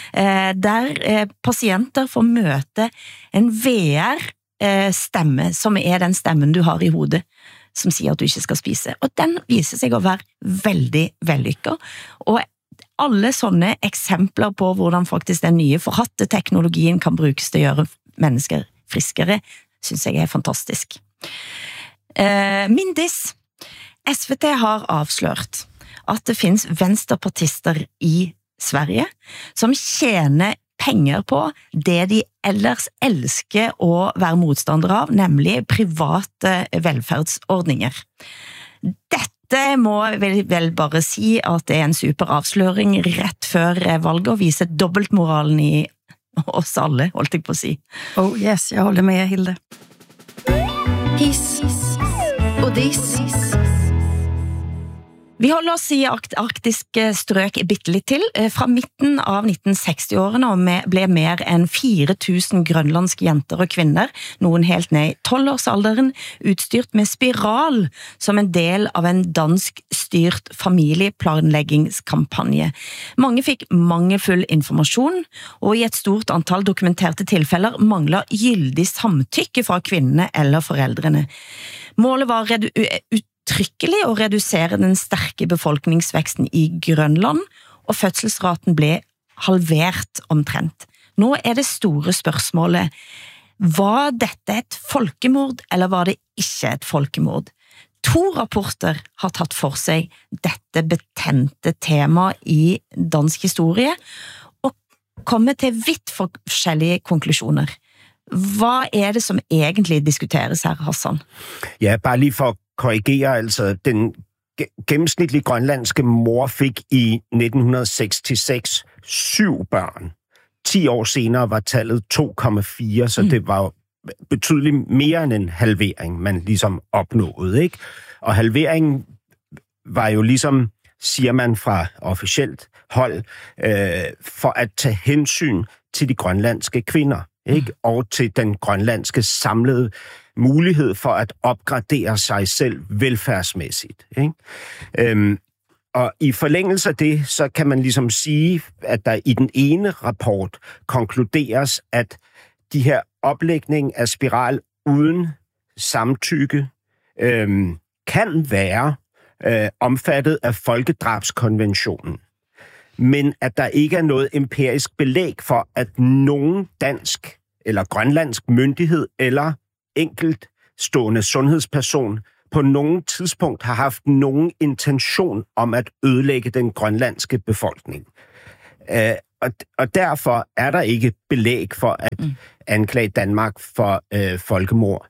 der pasienter får møte en V R-stemme, som er den stemmen du har i hodet, som sier at du ikke skal spise. Og den viser seg å være veldig vellykket. Og alle sånne eksempler på hvordan faktisk den nye forhatte teknologien kan brukes til å gjøre mennesker friskere, synes jeg er fantastisk. Eh, min diss. S V T har avslørt at det finns venstrepartister i Sverige som tjener penger på det de ellers elsker å være motstandere av, nemlig private velferdsordninger. Dette må vel, vel bare si at det er en super avsløring rett før valget og viser dobbeltmoralen i oss alle, holdt jeg på å si. Oh yes, jeg holder med, Hilde. Hiss og diss. Vi holder oss i arktiske strøk bittelitt til. Fra midten av nitten seksti-årene ble mer enn fire tusen grønlandske jenter og kvinner, noen helt ned i tolv-årsalderen, utstyrt med spiral som en del av en dansk-styrt familieplanleggingskampanje. Mange fikk mangelfull informasjon, og i et stort antall dokumenterte tilfeller mangler gyldig samtykke fra kvinnene eller foreldrene. Målet var redu- uttrykkelig å redusere den sterke befolkningsveksten i Grønland, og fødselsraten ble halvert omtrent. Nå er det store spørsmålet, var dette et folkemord, eller var det ikke et folkemord? To rapporter har tatt for seg dette betente tema i dansk historie, og kommer til vidt forskjellige konklusioner. Hvad er det, som egentlig diskuteres her, Hassan? Ja, bare lige for at korrigere, altså den gennemsnitlige grønlandske mor fik i nitten seksogtres syv børn. Ti år senere var tallet to komma fire, så mm. det var betydeligt mere end en halvering, man ligesom opnåede, ikke? Og halveringen var jo ligesom, siger man fra officielt hold, øh, for at tage hensyn til de grønlandske kvinder, ikke? Mm. Og til den grønlandske samlede mulighed for at opgradere sig selv velfærdsmæssigt, ikke? Øhm, og i forlængelse af det, så kan man ligesom sige, at der i den ene rapport konkluderes, at de her oplægning af spiral uden samtykke øhm, kan være øh, omfattet af folkedrabskonventionen, men at der ikke er noget empirisk belæg for, at nogen dansk eller grønlandsk myndighed eller enkeltstående sundhedsperson på nogen tidspunkt har haft nogen intention om at ødelægge den grønlandske befolkning. Øh, og, og derfor er der ikke belæg for at mm. anklage Danmark for øh, folkemord.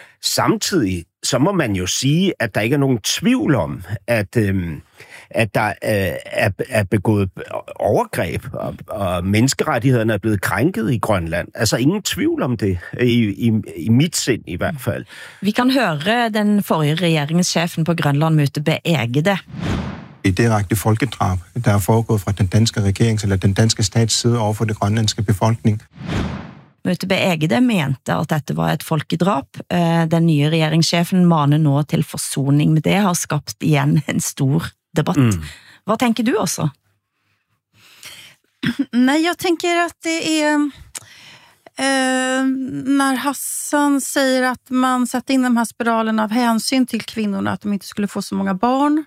Samtidig så må man jo sige, at der ikke er nogen tvivl om, at, øh, at der øh, er, er begået overgreb, og, og menneskerettighederne er blevet krænket i Grønland. Altså ingen tvivl om det, i, i, i mit sind i hvert fald. Vi kan høre den forrige regeringschefen på Grønland, Møtebe Egede. Et direkte folkedrab, der er foregået fra den danske regerings eller den danske stats side over for den grønlandske befolkning. Møtebe Egede mente at dette var et folkedrab. Den nye regeringschefen maner nå til forsoning, men det har skabt igen en stor debatt. Mm. Vad tänker du också? Nej, jag tänker att det är eh, när Hassan säger att man satte in de här spiralerna av hänsyn till kvinnorna, att de inte skulle få så många barn.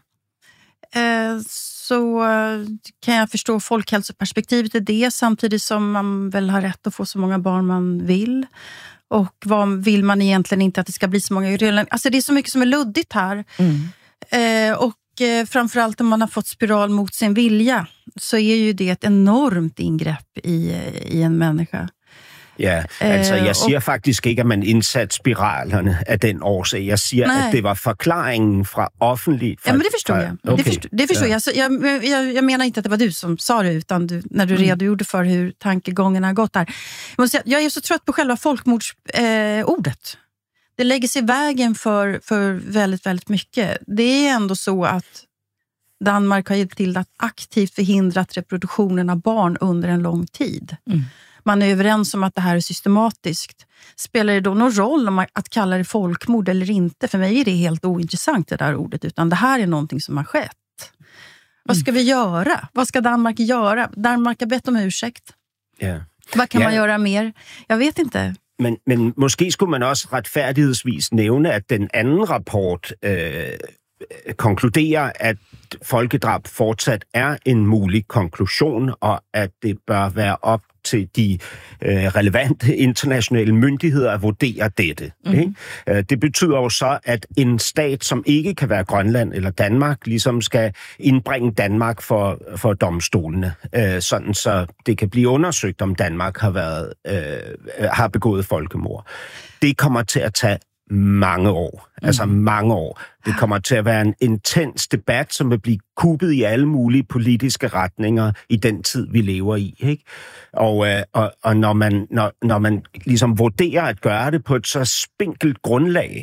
Eh, så kan jag förstå folkhälsoperspektivet i det, samtidigt som man väl har rätt att få så många barn man vill. Och vad vill man egentligen inte att det ska bli så många? Alltså det är så mycket som är luddigt här. Mm. Eh, och eh, framförallt om man har fått spiral mot sin vilja, så är ju det ett enormt ingrepp i, i en människa. Ja, altså jeg siger og, faktisk ikke, at man indsatte spiralerne af den årsag. Jeg siger, nej. At det var forklaringen fra offentligt. Fra, ja, men det förstår jag. Okay. Det förstår, det förstår ja. jag. Så jag, jag. Jag menar inte att det var du som sa det, utan du, när du mm. redogjorde för hur tankegången har gått där. Jag, måste säga, jag är så trött på själva folkmordsordet. Eh, det lägger sig i vägen för, för väldigt, väldigt mycket. Det är ändå så att Danmark har hjälpt till att aktivt förhindra reproduktionen av barn under en lång tid. Mm. Man är överens om att det här är systematiskt. Spelar det då någon roll om att kalla det folkmord eller inte? För mig är det helt ointressant det där ordet, utan det här är någonting som har skett. Mm. Vad ska vi göra? Vad ska Danmark göra? Danmark har bett om ursäkt. Ja. Vad kan ja. man göra mer? Jag vet inte. Men, men måske skulle man også retfærdighedsvis nævne, at den anden rapport øh, konkluderer, at folkedrab fortsat er en mulig konklusion, og at det bør være op til de øh, relevante internationale myndigheder at vurdere dette. Mm. Ikke? Det betyder jo så, at en stat, som ikke kan være Grønland eller Danmark, ligesom skal indbringe Danmark for, for domstolene, øh, sådan så det kan blive undersøgt, om Danmark har, været, øh, har begået folkemord. Det kommer til at tage mange år. Altså mange år. Det kommer til at være en intens debat, som vil blive kuppet i alle mulige politiske retninger i den tid, vi lever i. Ikke? Og, øh, og, og når, man, når, når man ligesom vurderer at gøre det på et så spinkelt grundlag,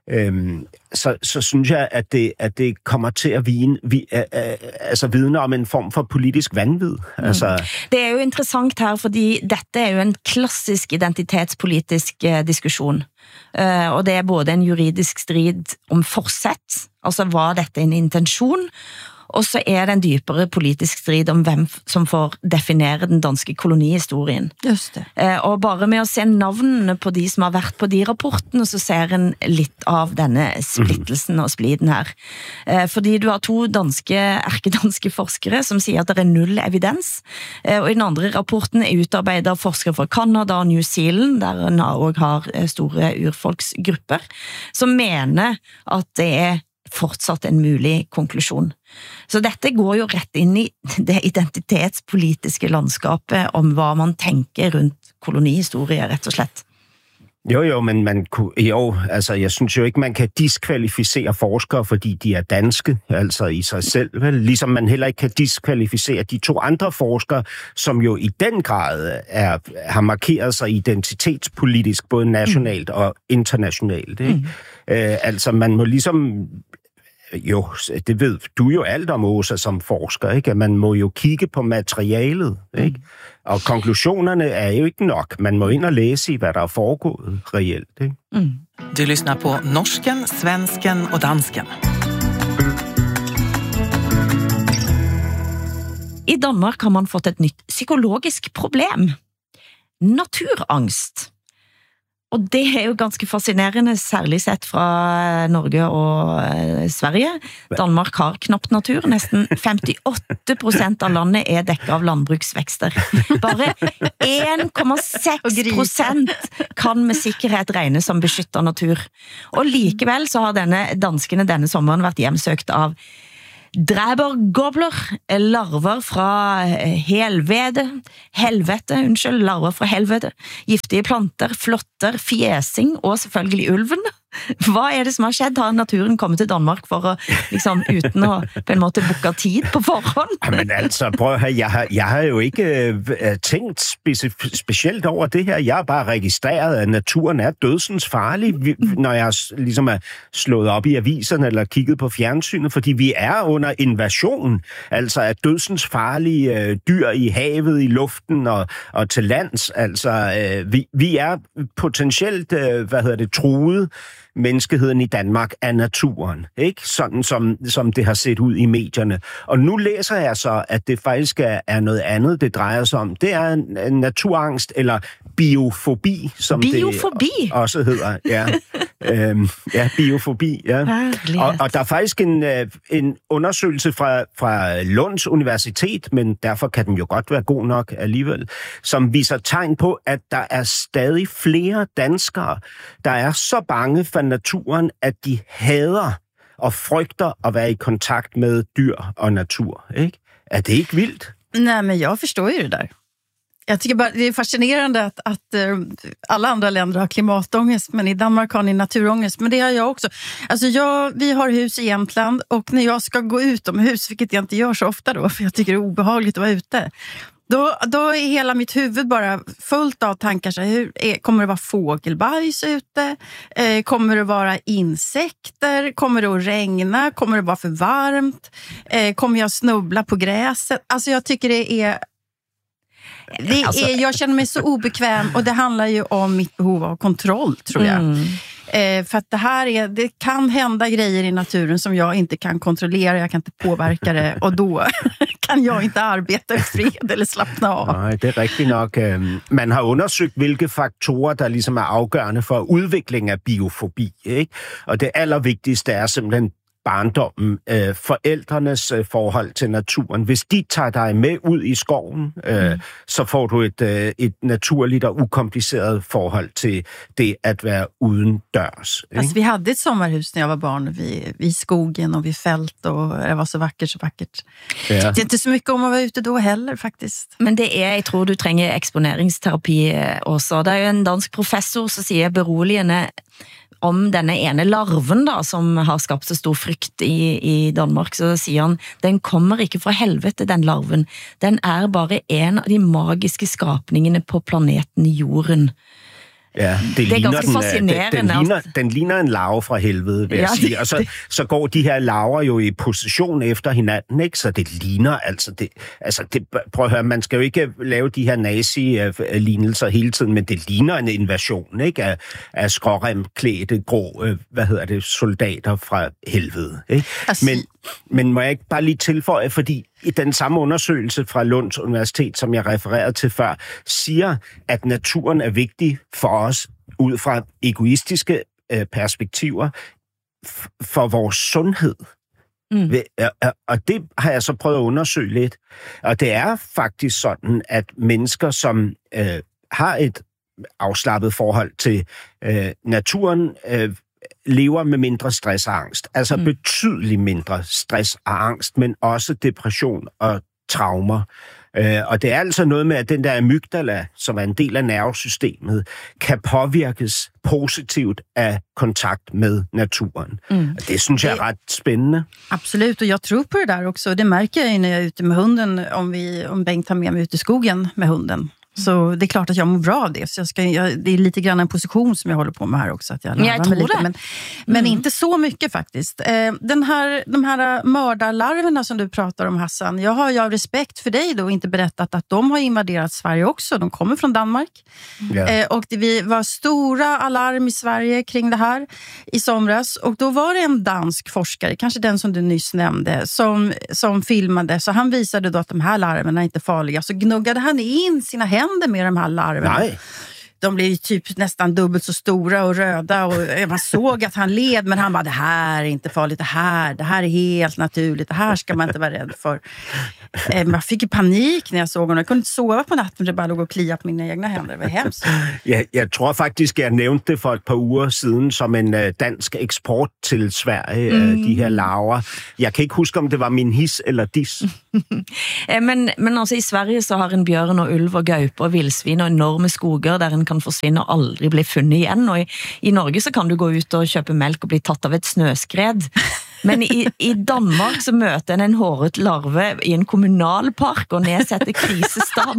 øhm, så, så synes jeg, at det, at det kommer til at vine, vi, øh, øh, altså vidne om en form for politisk vanvid. Mm. Altså, det er jo interessant her, fordi dette er jo en klassisk identitetspolitisk eh, diskussion. Uh, og det er både en juridisk strid om forsett, altså var dette en intention, og så er det en dybere politisk strid om hvem som får definere den danske kolonihistorien. Just det. Uh, og bare med å se navnene på de som har vært på de rapportene, så ser en litt av denne splittelsen og spliden her. Uh, fordi du har to danske, erkedanske forskere som sier at det er null evidens, uh, og i den andre rapporten er utarbeidet av forskere fra Canada og New Zealand, der en også har store urfolksgrupper, som mener at det er fortsatt en mulig konklusjon. Så dette går jo rett inn i det identitetspolitiske landskapet om hvad man tænker rundt kolonihistorie, rett og slett. Jo, jo, men man kunne, jo, altså, jeg synes jo ikke, man kan diskvalificere forskere, fordi de er danske, altså i sig selv, vel? Ligesom man heller ikke kan diskvalificere de to andre forskere, som jo i den grad er, har markeret sig identitetspolitisk, både nationalt og internationalt, ikke? Mm. Øh, altså, man må ligesom... Jo, det ved du jo alt om, Åsa, som forsker, ikke? Man må jo kigge på materialet, ikke? Og konklusionerne er jo ikke nok. Man må ind og læse i, hvad der er foregået reelt, ikke? Mm. Du lyssnar på norsken, svensken og dansken. I Danmark har man fått et nytt psykologisk problem. Naturangst. Og det er jo ganske fascinerende, særlig sett fra Norge og Sverige. Danmark har knapt natur, nesten femtiåtte prosent av landet er dekket av landbruksvekster. Bare en komma seks prosent kan med sikkerhet regnes som beskyttet natur. Og likevel så har denne danskene denne sommeren vært hjemsøkt av dræbergobler, larver fra helvede, helvete, unnskyld, larver fra helvete, giftige planter, flotter, fjesing og selvfølgelig ulven. Hva er det som har skjedd? Har naturen kommet til Danmark for å, liksom, uten å på en måte bukke tid på forhånd? Ja, men altså, prøv at høre, jeg har, jeg har jo ikke uh, tænkt speci- specielt over det her. Jeg har bare registreret, at naturen er dødsens farlig, vi, når jeg ligesom er slået op i aviserne eller kigget på fjernsynet, fordi vi er under invasion, altså af dødsens farlige uh, dyr i havet, i luften og, og til lands. Altså, uh, vi, vi er potentielt, uh, hvad hedder det, truet menneskeheden i Danmark af naturen, ikke? Sådan som, som det har set ud i medierne. Og nu læser jeg så, at det faktisk er, er noget andet, det drejer sig om. Det er en, en naturangst, eller biofobi, som biofobi. det også hedder. Ja, øhm, ja biofobi. Ja. Og, og der er faktisk en, en undersøgelse fra, fra Lunds Universitet, men derfor kan den jo godt være god nok alligevel, som viser tegn på, at der er stadig flere danskere, der er så bange for naturen, at de hader og frygter at være i kontakt med dyr og natur, ikke? Er det ikke vildt? Nej, men jag förstår ju det där. Jag tycker bara det är fascinerande att, att uh, alla andra länder har klimatångest, men i Danmark har ni naturångest. Men det har jag också. Alltså jag, vi har hus i Jämtland, och när jag ska gå utomhus, vilket jag inte gör så ofta då, för jag tycker det är obehagligt att vara ute, Då, då är hela mitt huvud bara fullt av tankar. Så hur är, kommer det vara fågelbajs ute? Eh, kommer det vara insekter? Kommer det att regna? Kommer det vara för varmt? Eh, kommer jag snubbla på gräset? Alltså jag tycker det är... Det alltså... är jag känner mig så obekväm, och det handlar ju om mitt behov av kontroll, tror jag. Mm. Eh, för att det här är, det kan hända grejer i naturen som jag inte kan kontrollera, jag kan inte påverka det, och då kan jag inte arbeta i fred eller slappna av. Nej, det er rigtigt nok. Man har undersøgt, hvilke faktorer, der ligesom er afgørende for udvikling af biofobi, ikke? Og det allervigtigste er simpelthen barndommen, øh, forældrenes øh, forhold til naturen. Hvis de tager dig med ud i skoven, øh, mm. så får du et, øh, et naturligt og ukompliceret forhold til det at være uden dørs. Alltså, vi hade ett sommarhus när jag var barn, vid, vid skogen och vid fält, och det var så vackert, så vackert. Ja. Det är inte så mycket om att vara ute då heller, faktiskt. Men det er, jeg tror du trenger eksponeringsterapi også. Det er jo en dansk professor som sier beroligende om denne ene larven da, som har skapt så stor frykt i, i Danmark, så sier han, den kommer ikke fra helvete, den larven. Den er bare en av de magiske skapningene på planeten Jorden. Ja, det, det ligner den, fascinerende. Den, den, ligner, den ligner en larve fra helvede, vil ja, jeg sige. Og så, så går de her larver jo i position efter hinanden, ikke? Så det ligner altså... Det, altså det, prøv at høre, man skal jo ikke lave de her nazi-lignelser hele tiden, men det ligner en invasion, ikke? Af, af skråremklædte, grå, hvad hedder det, soldater fra helvede, ikke? Altså... Men, men må jeg ikke bare lige tilføje, fordi i den samme undersøgelse fra Lunds Universitet, som jeg refererede til før, siger, at naturen er vigtig for os ud fra egoistiske øh, perspektiver f- for vores sundhed. Mm. Og det har jeg så prøvet at undersøge lidt. Og det er faktisk sådan, at mennesker, som øh, har et afslappet forhold til øh, naturen, øh, lever med mindre stress og angst. Altså mm. betydeligt mindre stress og angst, men også depression og traumer. Øh, og det er altså noget med, at den der amygdala, som er en del af nervesystemet, kan påvirkes positivt af kontakt med naturen. Mm. Og det synes jeg er ret spændende. Absolut, och jag tror på det där också. Det märker jag ju när jag är ute med hunden, om, vi, om Bengt tar med mig ut i skogen med hunden. Så det är klart att jag mår bra av det. Så jag ska, jag, det är lite grann en position som jag håller på med här också. Att jag jag tror lite, det. Men, men mm. inte så mycket faktiskt. Eh, den här, de här mördarlarverna som du pratar om, Hassan. Jag har ju av respekt för dig då inte berättat att de har invaderat Sverige också. De kommer från Danmark. Mm. Eh, och det vi var stora alarm i Sverige kring det här i somras. Och då var det en dansk forskare, kanske den som du nyss nämnde, som, som filmade. Så han visade då att de här larverna är inte farliga. Så gnuggade han in sina händer med de här larverna. Nej. De blev typ nästan dubbelt så stora och röda och man såg att han led, men han bara, det här är inte farligt, det här, det här är helt naturligt, det här ska man inte vara rädd för. Man fick ju panik när jag såg honom. Jag kunde inte sova på natten, det bara låg och klia på mina egna händer. Det var hemskt. Ja, jeg tror faktisk, jeg nævnte det for et par uger siden som en uh, dansk eksport til Sverige, mm. uh, de her larver. Jeg kan ikke huske, om det var min his eller dis. men, men altså i Sverige så har en bjørn og ulv og gaupe og vildsvin og enorme skoger der en kan forsvinne og aldrig bli fundet igen. Og i, i Norge så kan du gå ut og købe mælk og bli tatt av et snøskred. Men i, i Danmark så møter en en håret larve i en kommunalpark og nedsætter krisestab.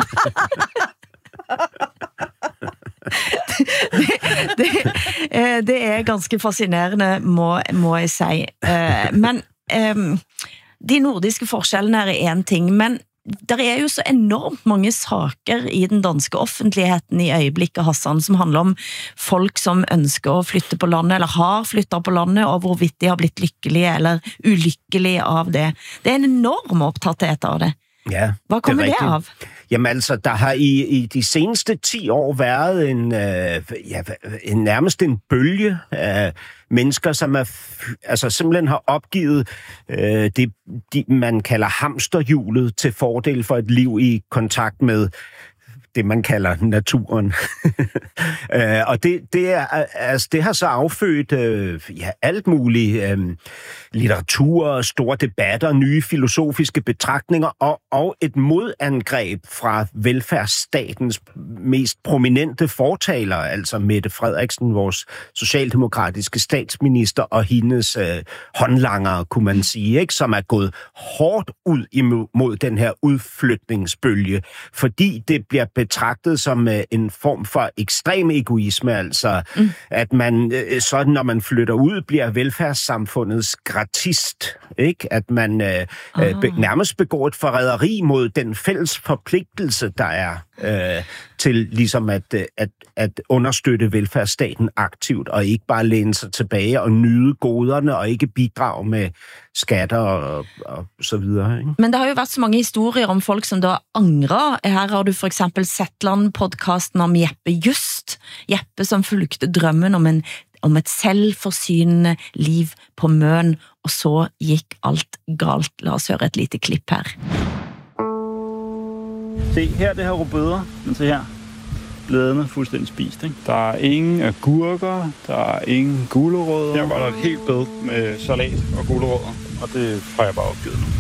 det, det, det er ganske fascinerende, må, må jeg si. Men um, de nordiske forskellene er en ting, men der er jo så enormt mange saker i den danske offentligheten i øjeblikket, Hassan, som handler om folk som ønsker at flytte på landet, eller har flyttet på landet, og hvorvidt de har blitt lykkelige eller ulykkelige av det. Det er en enorm optatthet av det. Ja, Hvad kommer det, det av? Jamen altså, der har i, i de seneste ti år været en, øh, ja, en nærmest en bølge af mennesker, som er, altså simpelthen har opgivet øh, det, de, man kalder hamsterhjulet til fordel for et liv i kontakt med det, man kalder naturen. øh, og det, det, er, altså, det har så affødt øh, ja, alt muligt. Øh, litteratur, store debatter, nye filosofiske betragtninger og, og et modangreb fra velfærdsstatens mest prominente fortalere, altså Mette Frederiksen, vores socialdemokratiske statsminister, og hendes øh, håndlangere, kunne man sige, ikke, som er gået hårdt ud imod den her udflytningsbølge, fordi det bliver betragtet som øh, en form for ekstrem egoisme, altså mm. at man øh, sådan, når man flytter ud, bliver velfærdssamfundets gratist, ikke? At man øh, oh. be, nærmest begår et forræderi mod den fælles forpligtelse, der er øh, til ligesom at, at, at understøtte velfærdsstaten aktivt, og ikke bare læne sig tilbage og nyde goderne, og ikke bidrage med skatter og, og så videre. Ikke? Men der har jo været så mange historier om folk, som da angrer. Her har du for eksempel Zetland-podcasten om Jeppe Just. Jeppe som fulgte drømmen om en om et selvforsynende liv på Møn, og så gik alt galt. Lad os høre et lite klip her. Se, her er det her rødbeder. Men se her. Bladene fuldstændig spist, ikke? Der er ingen agurker, der er ingen gulerødder. Her var der et helt bed med salat og gulerødder, og det har jeg bare opgivet nu.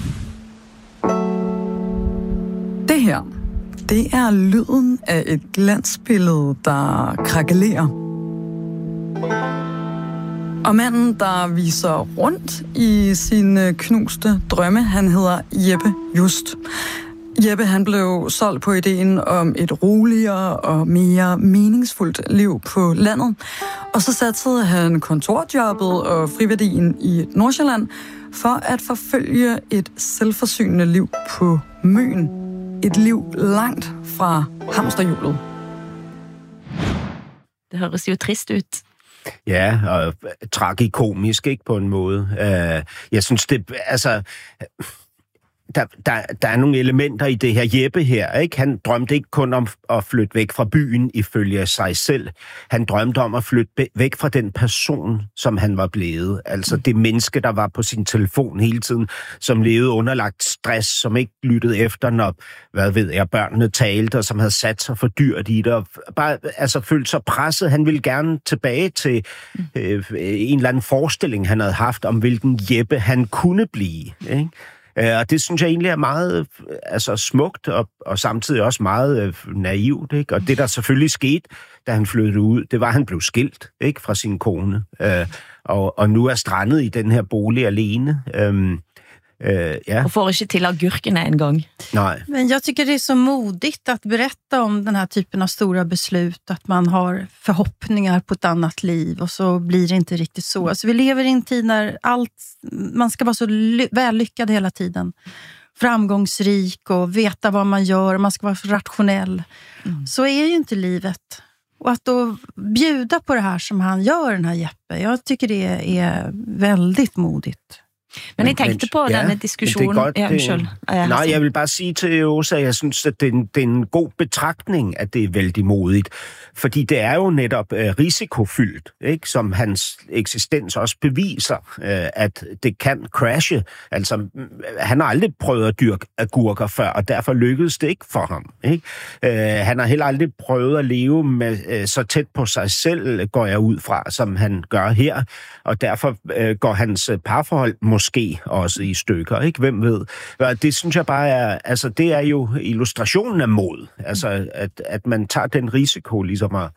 Det her, det er lyden af et glansbillede, der krakelerer. Og manden, der viser rundt i sine knuste drømme, han hedder Jeppe Just. Jeppe han blev solgt på ideen om et roligere og mere meningsfuldt liv på landet. Og så satsede han kontorjobbet og friværdien i Nordsjælland for at forfølge et selvforsynende liv på Møn. Et liv langt fra hamsterhjulet. Det høres jo trist ud. Ja, og tragikomisk, ikke, på en måde. Uh, jeg synes, det, altså, der, der, der er nogle elementer i det her Jeppe her, ikke? Han drømte ikke kun om at flytte væk fra byen ifølge sig selv. Han drømte om at flytte væk fra den person, som han var blevet. Altså det menneske, der var på sin telefon hele tiden, som levede underlagt stress, som ikke lyttede efter, når, hvad ved jeg, børnene talte, og som havde sat sig for dyrt i det, og bare altså, følte sig presset. Han ville gerne tilbage til øh, en eller anden forestilling, han havde haft om, hvilken Jeppe han kunne blive, ikke? Og det synes jeg egentlig er meget altså, smukt, og, og samtidig også meget øh, naivt, ikke? Og det, der selvfølgelig skete, da han flyttede ud, det var, at han blev skilt, ikke, fra sin kone. Øh, og, og nu er strandet i den her bolig alene. Øh, øh, ja. Och får inte till agurkerna en gång. Nej. Men jag tycker det är så modigt att berätta om den här typen av stora beslut, att man har förhoppningar på ett annat liv och så blir det inte riktigt så. Alltså vi lever i en tid när allt, man ska vara så ly- vällyckad hela tiden. Framgångsrik och veta vad man gör, man ska vara rationell. Mm. Så är ju inte livet. Och att då bjuda på det här som han gör, den här Jeppe, jag tycker det är väldigt modigt. Men jeg tænkte på ja, denne diskussion. Godt, ja, det, ja, nej, jeg vil bare sige til Åsa, at jeg synes, at det er, en, det er en god betragtning, at det er vældig modigt. Fordi det er jo netop øh, risikofyldt, ikke? Som hans eksistens også beviser, øh, at det kan crashe. Altså, øh, han har aldrig prøvet at dyrke agurker før, og derfor lykkedes det ikke for ham, ikke? Øh, han har heller aldrig prøvet at leve med, øh, så tæt på sig selv, går jeg ud fra, som han gør her. Og derfor øh, går hans parforhold måske også i stykker, ikke? Hvem ved? Det synes jeg bare er, altså det er jo illustrationen af mod, altså at, at man tager den risiko ligesom at,